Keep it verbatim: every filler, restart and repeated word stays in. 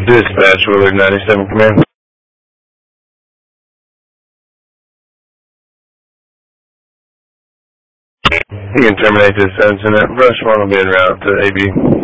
Dispatch, Willard ninety-seven Command. You can terminate this incident. Brush one will be en route to A B.